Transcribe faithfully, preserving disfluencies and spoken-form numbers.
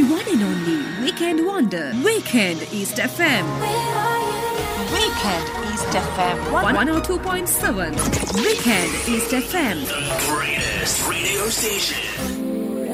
one and only Weekend Wonder. Weekend East F M. Weekend East F M. one oh two point seven. Weekend East F M. The greatest radio station.